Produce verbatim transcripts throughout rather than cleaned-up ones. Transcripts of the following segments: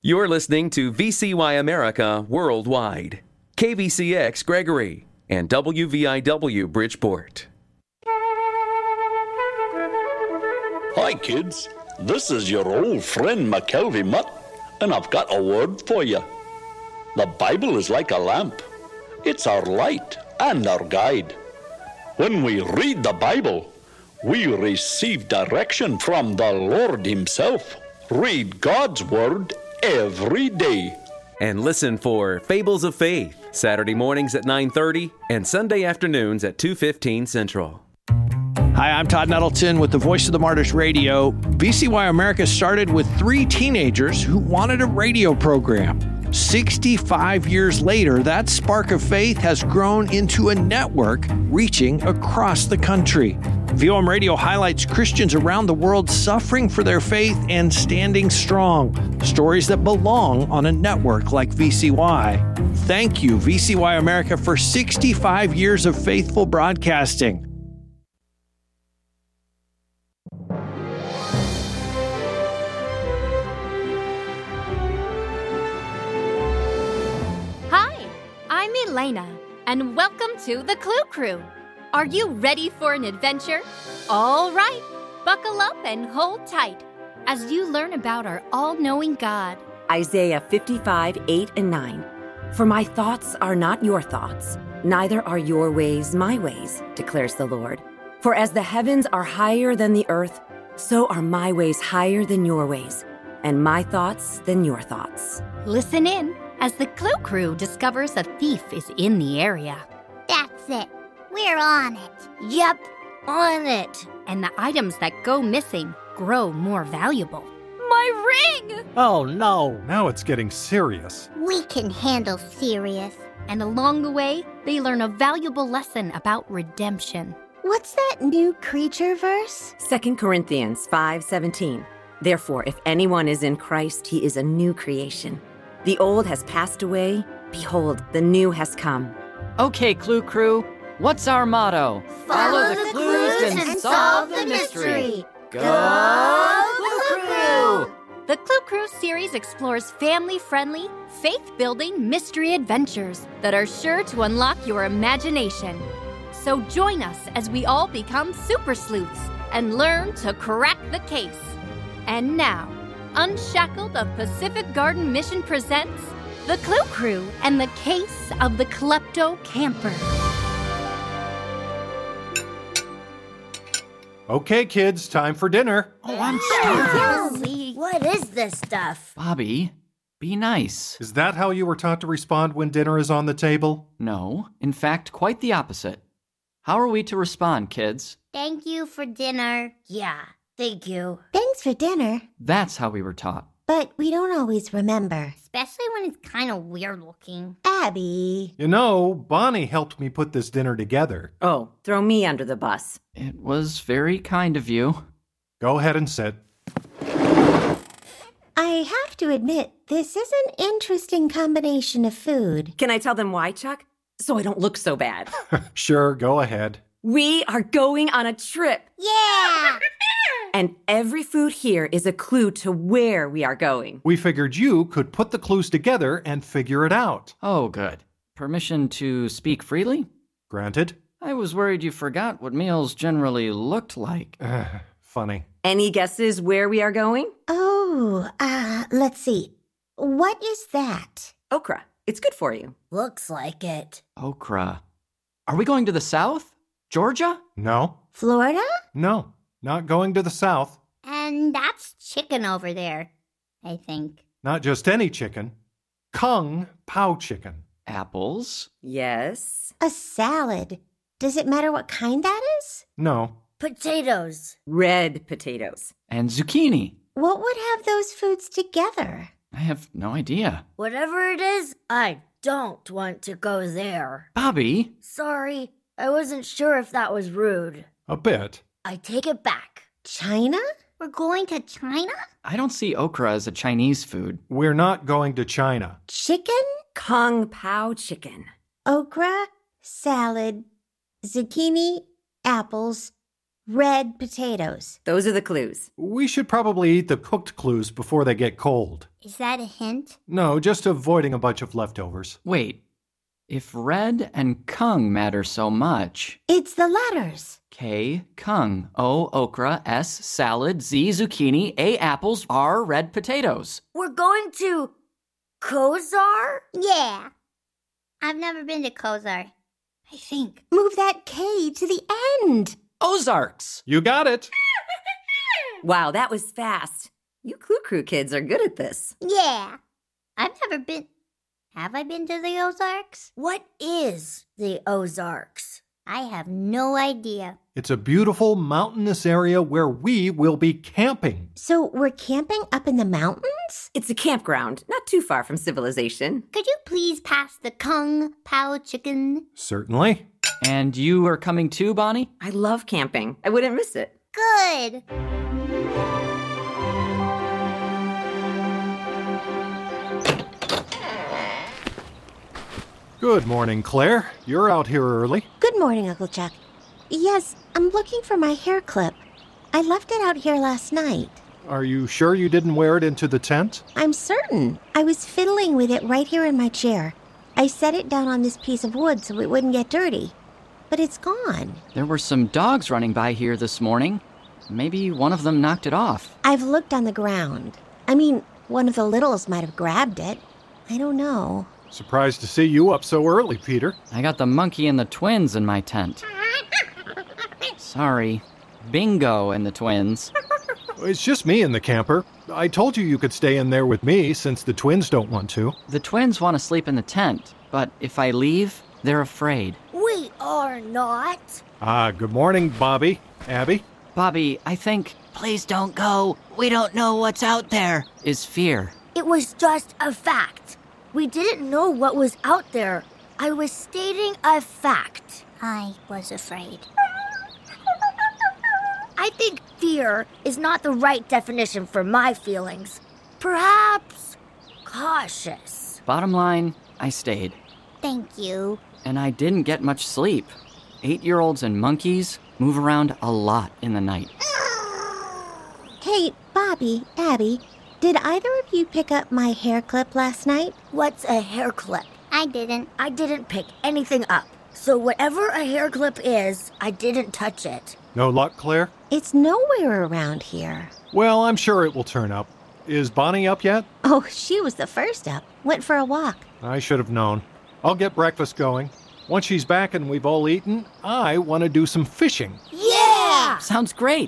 You're listening to V C Y America Worldwide, K V C X Gregory, and W V I W Bridgeport. Hi kids, this is your old friend McKelvey Mutt, and I've got a word for you. The Bible is like a lamp. It's our light and our guide. When we read the Bible, we receive direction from the Lord Himself. Read God's Word every day. And listen for Fables of Faith, Saturday mornings at nine thirty and Sunday afternoons at two fifteen Central. Hi, I'm Todd Nettleton with the Voice of the Martyrs Radio. V C Y America started with three teenagers who wanted a radio program. sixty-five years later, that spark of faith has grown into a network reaching across the country. V O M Radio highlights Christians around the world suffering for their faith and standing strong. Stories that belong on a network like V C Y. Thank you, V C Y America, for sixty-five years of faithful broadcasting. Hi, I'm Elena, and welcome to the Clue Crew. Are you ready for an adventure? All right, buckle up and hold tight as you learn about our all-knowing God. Isaiah fifty-five, eight and nine. For my thoughts are not your thoughts, neither are your ways my ways, declares the Lord. For as the heavens are higher than the earth, so are my ways higher than your ways, and my thoughts than your thoughts. Listen in as the Clue Crew discovers a thief is in the area. That's it. We're on it. Yep, on it. And the items that go missing grow more valuable. My ring! Oh no, now it's getting serious. We can handle serious. And along the way, they learn a valuable lesson about redemption. What's that new creature verse? Second Corinthians five seventeen. Therefore, if anyone is in Christ, he is a new creation. The old has passed away. Behold, the new has come. Okay, Clue Crew. What's our motto? Follow, Follow the, the clues, clues and, and solve the mystery. Go, Clue Crew! The Clue Crew series explores family-friendly, faith-building mystery adventures that are sure to unlock your imagination. So join us as we all become super sleuths and learn to crack the case. And now, Unshackled of Pacific Garden Mission presents The Clue Crew and the Case of the Klepto Camper. Okay, kids, time for dinner. Oh, I'm starving. What is this stuff? Bobby, be nice. Is that how you were taught to respond when dinner is on the table? No, in fact, quite the opposite. How are we to respond, kids? Thank you for dinner. Yeah, thank you. Thanks for dinner. That's how we were taught. But we don't always remember. Especially when it's kind of weird looking. Abby. You know, Bonnie helped me put this dinner together. Oh, throw me under the bus. It was very kind of you. Go ahead and sit. I have to admit, this is an interesting combination of food. Can I tell them why, Chuck? So I don't look so bad. Sure, go ahead. We are going on a trip. Yeah! And every food here is a clue to where we are going. We figured you could put the clues together and figure it out. Oh, good. Permission to speak freely? Granted. I was worried you forgot what meals generally looked like. Uh, funny. Any guesses where we are going? Oh, uh, let's see. What is that? Okra. It's good for you. Looks like it. Okra. Are we going to the south? Georgia? No. Florida? No. Not going to the south. And that's chicken over there, I think. Not just any chicken. Kung Pao chicken. Apples? Yes. A salad. Does it matter what kind that is? No. Potatoes. Red potatoes. And zucchini. What would have those foods together? I have no idea. Whatever it is, I don't want to go there. Bobby? Sorry, I wasn't sure if that was rude. A bit. I take it back. China? We're going to China? I don't see okra as a Chinese food. We're not going to China. Chicken? Kung Pao chicken. Okra, salad, zucchini, apples. red potatoes. Those are the clues. We should probably eat the cooked clues before they get cold. Is that a hint? No, just avoiding a bunch of leftovers. Wait. If red and kung matter so much... It's the letters. K, kung. O, okra. S, salad. Z, zucchini. A, apples. R, red potatoes. We're going to Kozar? Yeah. I've never been to Kozar. I think. Move that K to the end. Ozarks. You got it. Wow, that was fast. You Clue Crew kids are good at this. Yeah. I've never been... Have I been to the Ozarks? What is the Ozarks? I have no idea. It's a beautiful mountainous area where we will be camping. So we're camping up in the mountains? It's a campground, not too far from civilization. Could you please pass the Kung Pao chicken? Certainly. And you are coming too, Bonnie? I love camping. I wouldn't miss it. Good. Good morning, Claire. You're out here early. Good morning, Uncle Chuck. Yes, I'm looking for my hair clip. I left it out here last night. Are you sure you didn't wear it into the tent? I'm certain. I was fiddling with it right here in my chair. I set it down on this piece of wood so it wouldn't get dirty. But it's gone. There were some dogs running by here this morning. Maybe one of them knocked it off. I've looked on the ground. I mean, one of the littles might have grabbed it. I don't know. Surprised to see you up so early, Peter. I got the monkey and the twins in my tent. Sorry. Bingo and the twins. It's just me in the camper. I told you you could stay in there with me since the twins don't want to. The twins want to sleep in the tent, but if I leave, they're afraid. We are not. Ah, good morning, Bobby. Abby? Bobby, I think, please don't go. We don't know what's out there, is fear. It was just a fact. We didn't know what was out there. I was stating a fact. I was afraid. I think fear is not the right definition for my feelings. Perhaps cautious. Bottom line, I stayed. Thank you. And I didn't get much sleep. Eight-year-olds and monkeys move around a lot in the night. Hey, Bobby, Abby, did either of you pick up my hair clip last night? What's a hair clip? I didn't. I didn't pick anything up. So whatever a hair clip is, I didn't touch it. No luck, Claire? It's nowhere around here. Well, I'm sure it will turn up. Is Bonnie up yet? Oh, she was the first up. Went for a walk. I should have known. I'll get breakfast going. Once she's back and we've all eaten, I want to do some fishing. Yeah! Sounds great.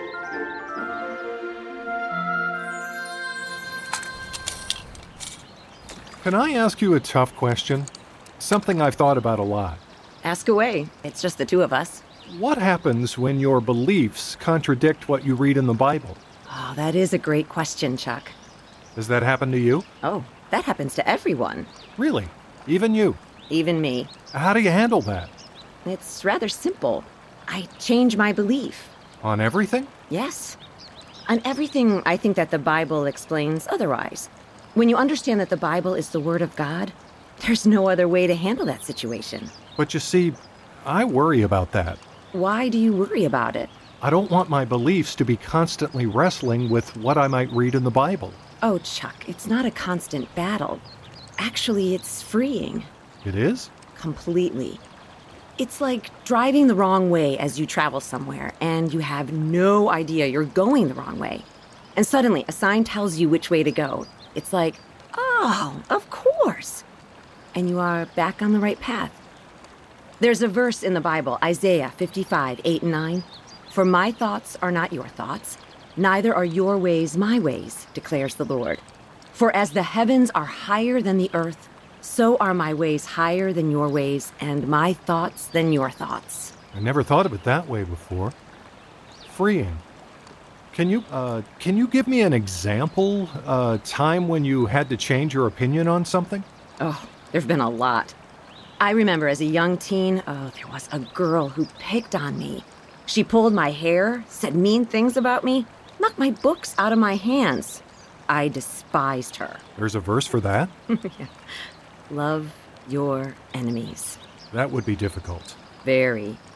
Can I ask you a tough question? Something I've thought about a lot. Ask away. It's just the two of us. What happens when your beliefs contradict what you read in the Bible? Oh, that is a great question, Chuck. Does that happen to you? Oh, that happens to everyone. Really? Even you? Even me. How do you handle that? It's rather simple. I change my belief. On everything? Yes. On everything, I think that the Bible explains otherwise. When you understand that the Bible is the Word of God, there's no other way to handle that situation. But you see, I worry about that. Why do you worry about it? I don't want my beliefs to be constantly wrestling with what I might read in the Bible. Oh, Chuck, it's not a constant battle. Actually, it's freeing. It is? Completely. It's like driving the wrong way as you travel somewhere, and you have no idea you're going the wrong way. And suddenly, a sign tells you which way to go. It's like, oh, of course. And you are back on the right path. There's a verse in the Bible, Isaiah fifty-five, eight and nine. For my thoughts are not your thoughts, neither are your ways my ways, declares the Lord. For as the heavens are higher than the earth, so are my ways higher than your ways, and my thoughts than your thoughts. I never thought of it that way before. Freeing. Can you, uh, can you give me an example, a uh, time when you had to change your opinion on something? Oh, there've been a lot. I remember as a young teen, oh, there was a girl who picked on me. She pulled my hair, said mean things about me, knocked my books out of my hands. I despised her. There's a verse for that? Yeah. Love your enemies. That would be difficult. Very.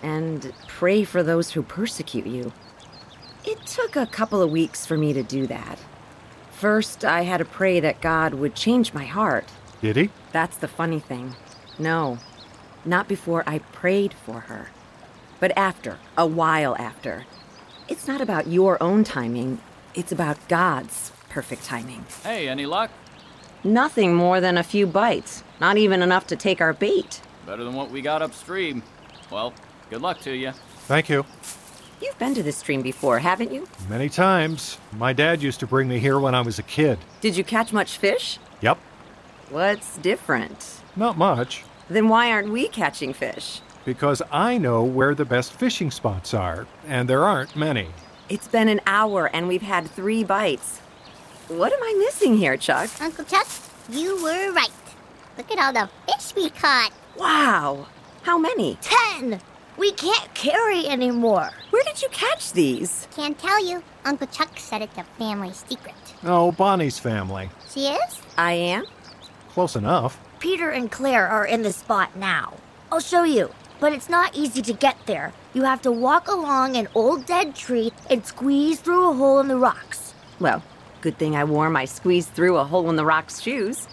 and pray for those who persecute you. It took a couple of weeks for me to do that. First, I had to pray that God would change my heart. Did he? That's the funny thing. No, not before I prayed for her, but after, a while after. It's not about your own timing, it's about God's perfect timing. Hey, any luck? Nothing more than a few bites, not even enough to take our bait. Better than what we got upstream. Well, good luck to you. Thank you. You've been to this stream before, haven't you? Many times. My dad used to bring me here when I was a kid. Did you catch much fish? Yep. What's different? Not much. Then why aren't we catching fish? Because I know where the best fishing spots are, and there aren't many. It's been an hour and we've had three bites. What am I missing here, Chuck? Uncle Chuck, you were right. Look at all the fish we caught. Wow! How many? Ten! We can't carry anymore. Where did you catch these? Can't tell you. Uncle Chuck said it's a family secret. Oh, Bonnie's family. She is? I am? Close enough. Peter and Claire are in the spot now. I'll show you, but it's not easy to get there. You have to walk along an old dead tree and squeeze through a hole in the rocks. Well, good thing I wore my squeeze through a hole in the rocks shoes.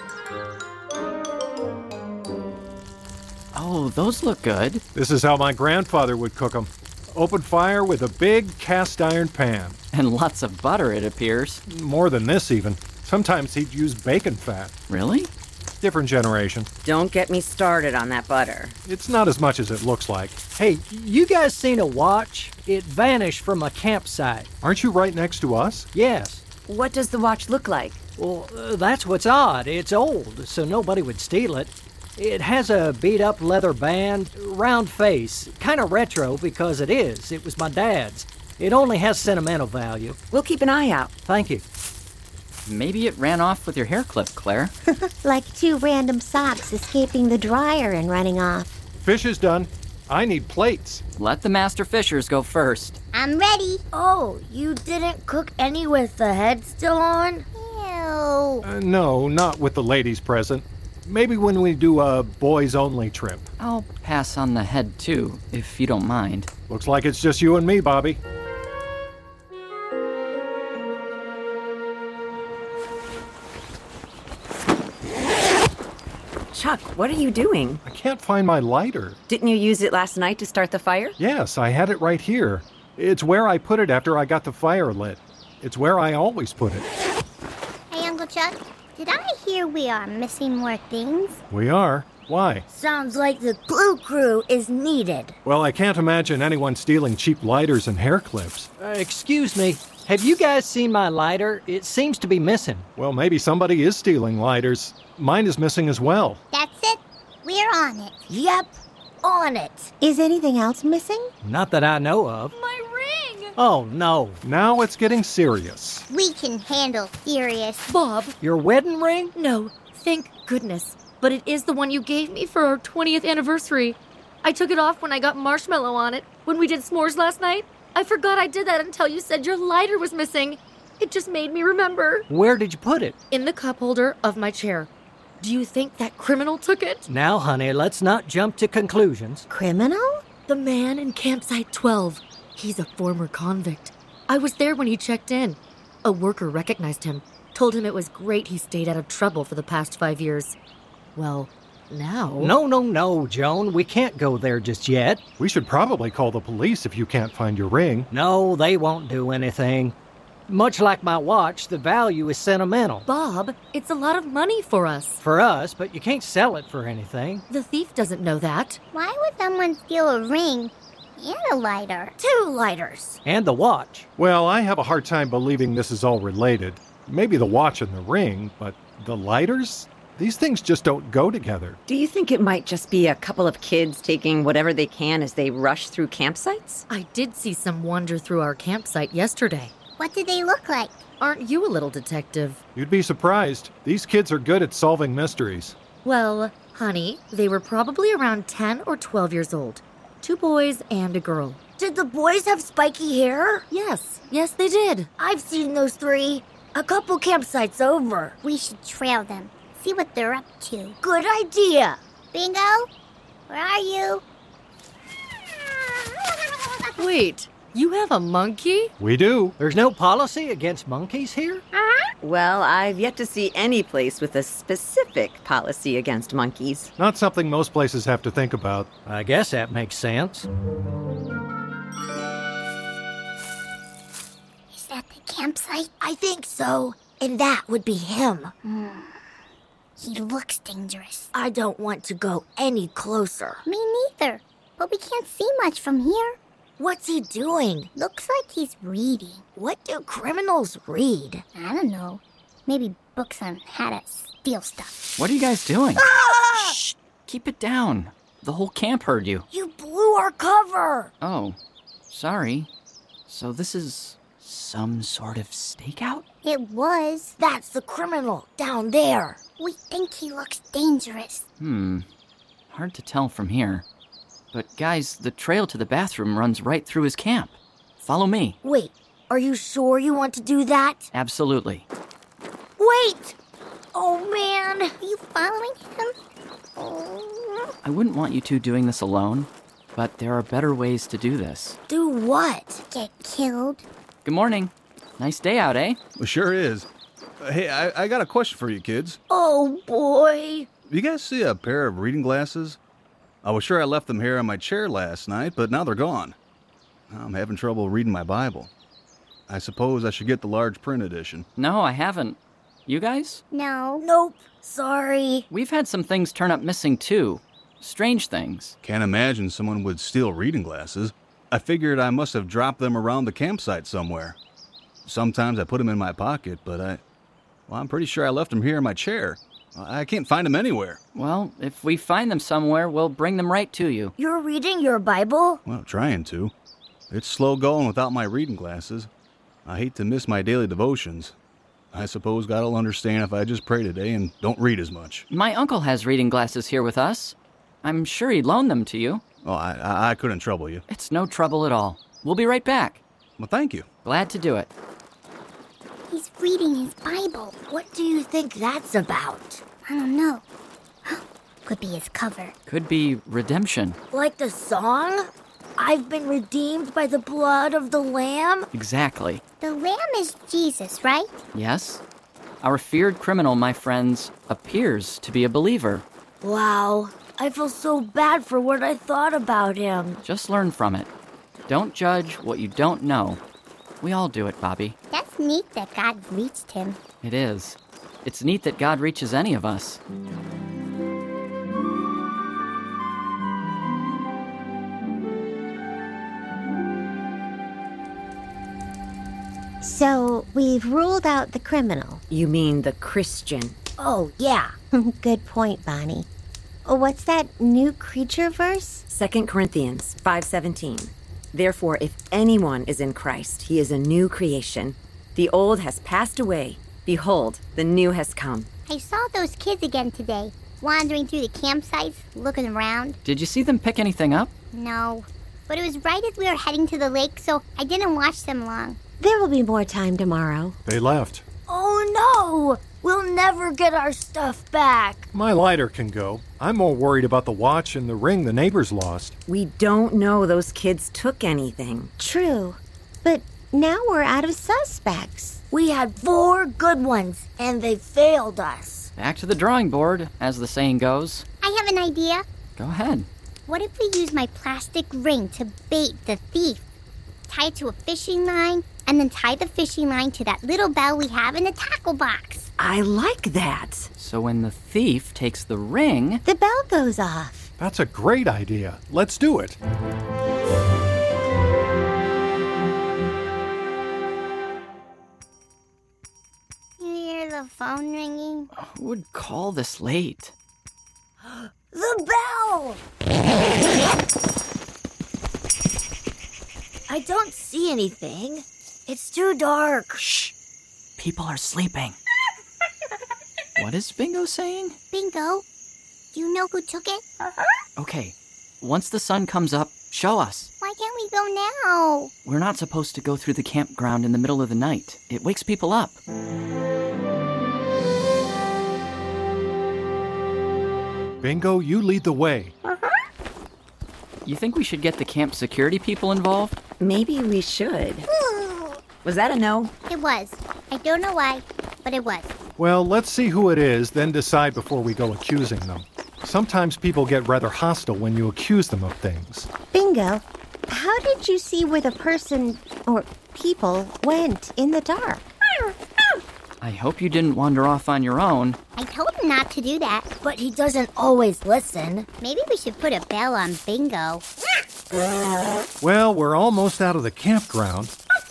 Oh, those look good. This is how my grandfather would cook them. Open fire with a big cast iron pan. And lots of butter, it appears. More than this, even. Sometimes he'd use bacon fat. Really? Different generation. Don't get me started on that butter. It's not as much as it looks like. Hey, you guys seen a watch? It vanished from a campsite. Aren't you right next to us? Yes. What does the watch look like? Well, uh, that's what's odd. It's old, so nobody would steal it. It has a beat-up leather band, round face, kind of retro because it is. It was my dad's. It only has sentimental value. We'll keep an eye out. Thank you. Maybe it ran off with your hair clip, Claire. Like two random socks escaping the dryer and running off. Fish is done. I need plates. Let the master fishers go first. I'm ready. Oh, you didn't cook any with the head still on? Ew. Uh, no, not with the ladies present. Maybe when we do a boys-only trip. I'll pass on the head, too, if you don't mind. Looks like it's just you and me, Bobby. Chuck, what are you doing? I can't find my lighter. Didn't you use it last night to start the fire? Yes, I had it right here. It's where I put it after I got the fire lit. It's where I always put it. Hey, Uncle Chuck, did I hear we are missing more things? We are. Why? Sounds like the Clue Crew is needed. Well, I can't imagine anyone stealing cheap lighters and hair clips. Uh, excuse me. Have you guys seen my lighter? It seems to be missing. Well, maybe somebody is stealing lighters. Mine is missing as well. That's it. We're on it. Yep, on it. Is anything else missing? Not that I know of. My ring! Oh, no. Now it's getting serious. We can handle serious. Bob, Your wedding ring? no, thank goodness. But it is the one you gave me for our twentieth anniversary. I took it off when I got marshmallow on it, when we did s'mores last night. I forgot I did that until you said your lighter was missing. It just made me remember. Where did you put it? In the cup holder of my chair. Do you think that criminal took it? Now, honey, let's not jump to conclusions. Criminal? The man in campsite twelve. He's a former convict. I was there when he checked in. A worker recognized him, told him it was great he stayed out of trouble for the past five years. Well, now... No, no, no, Joan. We can't go there just yet. We should probably call the police if you can't find your ring. No, they won't do anything. Much like my watch, the value is sentimental. Bob, it's a lot of money for us. For us, but you can't sell it for anything. The thief doesn't know that. Why would someone steal a ring and a lighter? Two lighters. And the watch. Well, I have a hard time believing this is all related. Maybe the watch and the ring, but the lighters? These things just don't go together. Do you think it might just be a couple of kids taking whatever they can as they rush through campsites? I did see some wander through our campsite yesterday. What do they look like? Aren't you a little detective? You'd be surprised. These kids are good at solving mysteries. Well, honey, they were probably around ten or twelve years old. Two boys and a girl. Did the boys have spiky hair? Yes, yes they did. I've seen those three. A couple campsites over. We should trail them. See what they're up to. Good idea. Bingo, where are you? Wait, you have a monkey? We do. There's no policy against monkeys here? Well, I've yet to see any place with a specific policy against monkeys. Not something most places have to think about. I guess that makes sense. Is that the campsite? I think so. And that would be him. Hmm. He looks dangerous. I don't want to go any closer. Me neither. But we can't see much from here. What's he doing? Looks like he's reading. What do criminals read? I don't know. Maybe books on how to steal stuff. What are you guys doing? Ah! Shh! Keep it down. The whole camp heard you. You blew our cover. Oh, sorry. So this is some sort of stakeout? It was. That's the criminal down there. We think he looks dangerous. Hmm. Hard to tell from here. But guys, the trail to the bathroom runs right through his camp. Follow me. Wait, are you sure you want to do that? Absolutely. Wait! Oh, man. Are you following him? Oh. I wouldn't want you two doing this alone, but there are better ways to do this. Do what? Get killed? Good morning. Nice day out, eh? Well, sure is. Uh, hey, I, I got a question for you kids. Oh, boy. You guys see a pair of reading glasses? I was sure I left them here on my chair last night, but now they're gone. I'm having trouble reading my Bible. I suppose I should get the large print edition. No, I haven't. You guys? No. Nope. Sorry. We've had some things turn up missing, too. Strange things. Can't imagine someone would steal reading glasses. I figured I must have dropped them around the campsite somewhere. Sometimes I put them in my pocket, but I... Well, I'm pretty sure I left them here in my chair. I can't find them anywhere. Well, if we find them somewhere, we'll bring them right to you. You're reading your Bible? Well, trying to. It's slow going without my reading glasses. I hate to miss my daily devotions. I suppose God will understand if I just pray today and don't read as much. My uncle has reading glasses here with us. I'm sure he'd loan them to you. Oh, I, I, I couldn't trouble you. It's no trouble at all. We'll be right back. Well, thank you. Glad to do it. He's reading his Bible. What do you think that's about? I don't know. Could be his cover. Could be redemption. Like the song? I've been redeemed by the blood of the Lamb? Exactly. The Lamb is Jesus, right? Yes. Our feared criminal, my friends, appears to be a believer. Wow. I feel so bad for what I thought about him. Just learn from it. Don't judge what you don't know. We all do it, Bobby. That's neat that God reached him. It is. It's neat that God reaches any of us. So, we've ruled out the criminal. You mean the Christian? Oh, yeah. Good point, Bonnie. Oh, what's that new creature verse? Second Corinthians five seventeen. Therefore, if anyone is in Christ, he is a new creation. The old has passed away. Behold, the new has come. I saw those kids again today, wandering through the campsites, looking around. Did you see them pick anything up? No, but it was right as we were heading to the lake, so I didn't watch them long. There will be more time tomorrow. They left. Oh, no! We'll never get our stuff back. My lighter can go. I'm more worried about the watch and the ring the neighbors lost. We don't know those kids took anything. True. But now we're out of suspects. We had four good ones, and they failed us. Back to the drawing board, as the saying goes. I have an idea. Go ahead. What if we use my plastic ring to bait the thief? Tie it to a fishing line, and then tie the fishing line to that little bell we have in the tackle box. I like that. So when the thief takes the ring, the bell goes off. That's a great idea. Let's do it. You hear the phone ringing? Who would call this late? The bell! I don't see anything. It's too dark. Shh. People are sleeping. What is Bingo saying? Bingo, do you know who took it? Okay, once the sun comes up, show us. Why can't we go now? We're not supposed to go through the campground in the middle of the night. It wakes people up. Bingo, you lead the way. You think we should get the camp security people involved? Maybe we should. Was that a no? It was. I don't know why, but it was. Well, let's see who it is, then decide before we go accusing them. Sometimes people get rather hostile when you accuse them of things. Bingo. How did you see where the person, or people, went in the dark? I hope you didn't wander off on your own. I told him not to do that. But he doesn't always listen. Maybe we should put a bell on Bingo. Well, we're almost out of the campground.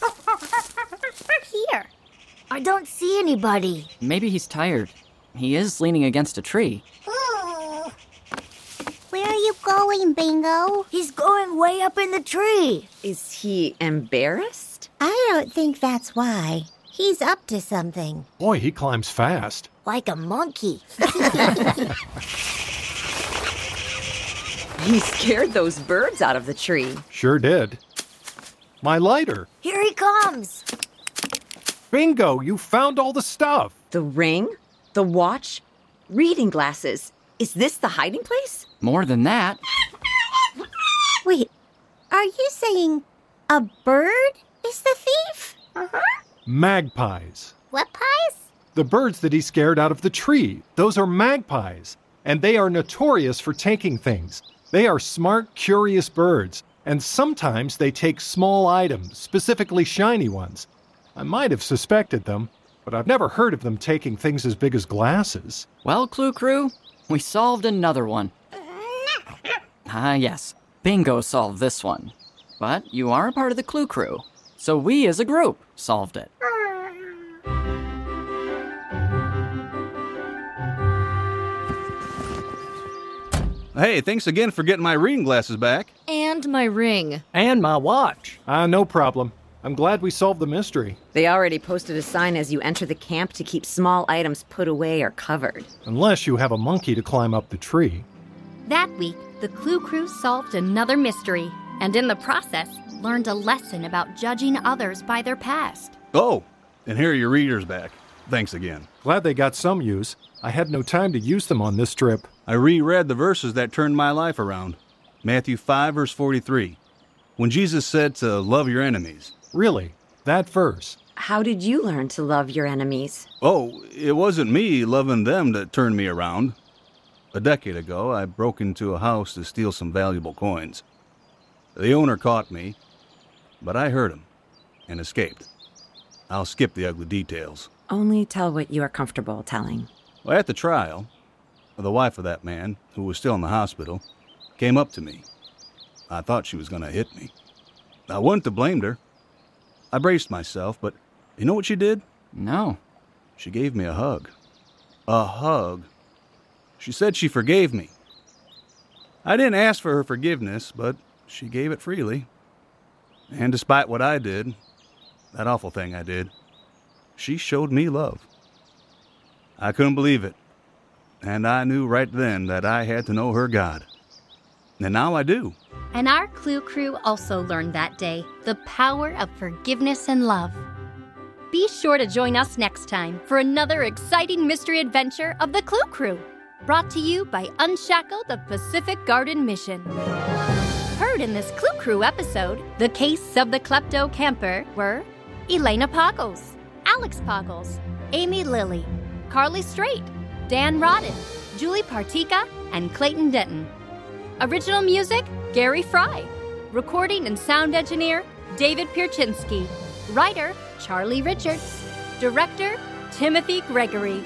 Here. I don't see anybody. Maybe he's tired. He is leaning against a tree. Where are you going, Bingo? He's going way up in the tree. Is he embarrassed? I don't think that's why. He's up to something. Boy, he climbs fast. Like a monkey. He scared those birds out of the tree. Sure did. My lighter. Here he comes. Bingo, you found all the stuff. The ring, the watch, reading glasses. Is this the hiding place? More than that. Wait, are you saying a bird is the thief? Uh-huh. Magpies. What pies? The birds that he scared out of the tree. Those are magpies. And they are notorious for taking things. They are smart, curious birds. And sometimes they take small items, specifically shiny ones. I might have suspected them, but I've never heard of them taking things as big as glasses. Well, Clue Crew, we solved another one. Ah, yes. Bingo solved this one. But you are a part of the Clue Crew, so we as a group solved it. Hey, thanks again for getting my reading glasses back. And my ring. And my watch. Ah, uh, no problem. I'm glad we solved the mystery. They already posted a sign as you enter the camp to keep small items put away or covered. Unless you have a monkey to climb up the tree. That week, the Clue Crew solved another mystery, and in the process, learned a lesson about judging others by their past. Oh, and here are your readers back. Thanks again. Glad they got some use. I had no time to use them on this trip. I reread the verses that turned my life around. Matthew five, verse forty-three. When Jesus said to love your enemies. Really? That verse? How did you learn to love your enemies? Oh, it wasn't me loving them that turned me around. A decade ago, I broke into a house to steal some valuable coins. The owner caught me, but I heard him and escaped. I'll skip the ugly details. Only tell what you are comfortable telling. Well, at the trial, the wife of that man, who was still in the hospital, came up to me. I thought she was going to hit me. I wouldn't have blamed her. I braced myself, but you know what she did? No. She gave me a hug. A hug. She said she forgave me. I didn't ask for her forgiveness, but she gave it freely. And despite what I did, that awful thing I did, she showed me love. I couldn't believe it. And I knew right then that I had to know her God. And now I do. And our Clue Crew also learned that day the power of forgiveness and love. Be sure to join us next time for another exciting mystery adventure of the Clue Crew, brought to you by Unshackle the Pacific Garden Mission. Heard in this Clue Crew episode, the case of the klepto camper were Elena Poggles, Alex Poggles, Amy Lilly, Carly Strait, Dan Rodden, Julie Partika, and Clayton Denton. Original music, Gary Fry. Recording and sound engineer, David Pierczynski. Writer, Charlie Richards. Director, Timothy Gregory.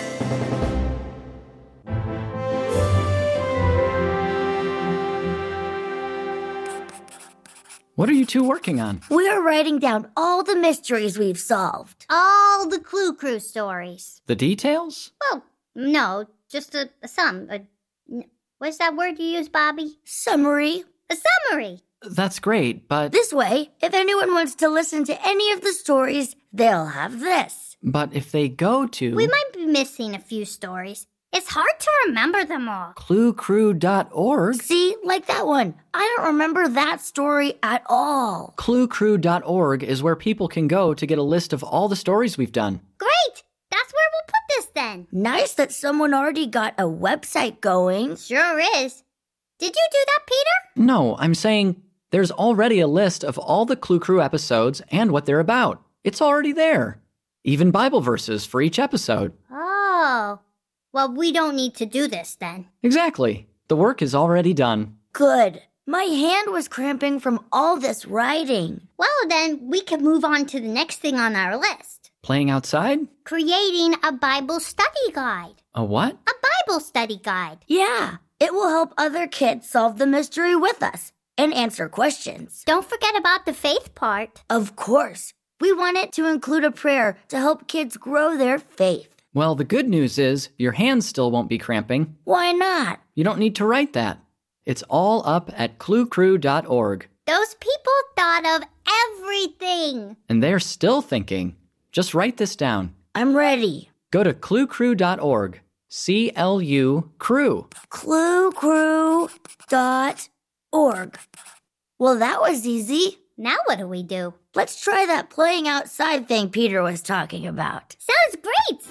What are you two working on? We're writing down all the mysteries we've solved. All the Clue Crew stories. The details? Well, no, just a, a sum. A, what's that word you use, Bobby? Summary. A summary. That's great, but... This way, if anyone wants to listen to any of the stories, they'll have this. But if they go to... We might be missing a few stories. It's hard to remember them all. clue crew dot org? See, like that one. I don't remember that story at all. clue crew dot org is where people can go to get a list of all the stories we've done. Great! That's where we'll put this then. Nice that someone already got a website going. Sure is. Did you do that, Peter? No, I'm saying there's already a list of all the Clue Crew episodes and what they're about. It's already there. Even Bible verses for each episode. Oh. Well, we don't need to do this then. Exactly. The work is already done. Good. My hand was cramping from all this writing. Well, then we can move on to the next thing on our list. Playing outside? Creating a Bible study guide. A what? A Bible study guide. Yeah, it will help other kids solve the mystery with us and answer questions. Don't forget about the faith part. Of course. We want it to include a prayer to help kids grow their faith. Well, the good news is your hands still won't be cramping. Why not? You don't need to write that. It's all up at clue crew dot org. Those people thought of everything. And they're still thinking. Just write this down. I'm ready. Go to clue crew dot org. C L U Crew. clue crew dot org. Well, that was easy. Now what do we do? Let's try that playing outside thing Peter was talking about. Sounds great!